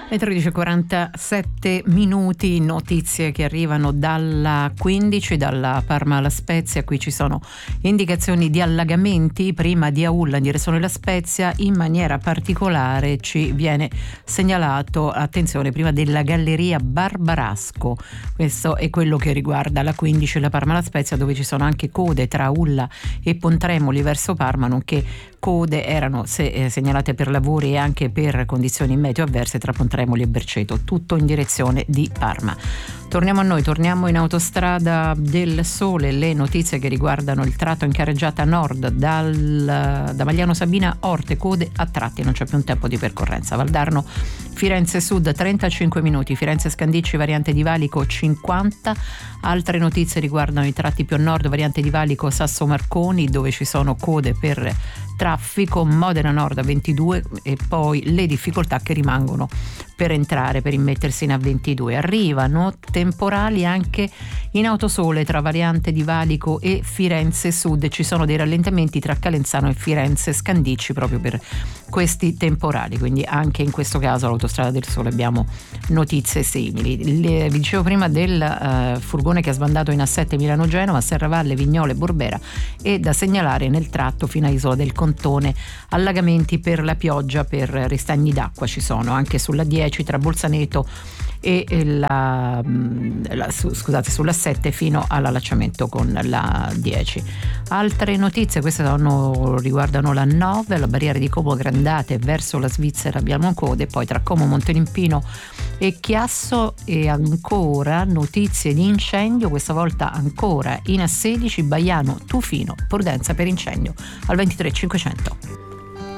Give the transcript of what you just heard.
Le 13:47 notizie che arrivano dalla 15, dalla Parma alla Spezia. Qui ci sono indicazioni di allagamenti prima di Aulla in direzione della Spezia. In maniera particolare ci viene segnalato, attenzione, prima della galleria Barbarasco. Questo è quello che riguarda la 15 e la Parma alla Spezia, dove ci sono anche code tra Aulla e Pontremoli verso Parma, nonché code erano segnalate per lavori e anche per condizioni meteo avverse tra Pontremoli e Berceto, tutto in direzione di Parma. Torniamo a noi, torniamo in Autostrada del Sole. Le notizie che riguardano il tratto in carreggiata nord da Magliano Sabina Orte, code a tratti, non c'è più un tempo di percorrenza. Valdarno Firenze Sud 35 minuti, Firenze Scandicci variante di Valico 50. Altre notizie riguardano i tratti più a nord, variante di Valico Sasso Marconi, dove ci sono code per traffico, Modena Nord a 22 e poi le difficoltà che rimangono per entrare, per immettersi in A22. Arrivano temporali anche in Autosole tra variante di Valico e Firenze Sud, ci sono dei rallentamenti tra Calenzano e Firenze Scandicci proprio per questi temporali, quindi anche in questo caso all'Autostrada del Sole abbiamo notizie simili. Vi dicevo prima del furgone che ha sbandato in A7 Milano-Genova, Serravalle, Vignole, Borbera, e da segnalare nel tratto fino a Isola del Contone allagamenti per la pioggia, per ristagni d'acqua ci sono anche sulla 10 tra Bolzaneto e sulla 7 fino all'allacciamento con la 10. Altre notizie, queste riguardano la 9, la barriera di Como Grandate verso la Svizzera abbiamo code, poi tra Como Montelimpino e Chiasso, e ancora notizie di incendio, questa volta ancora in A16 Baiano Tufino, prudenza per incendio al 23 500.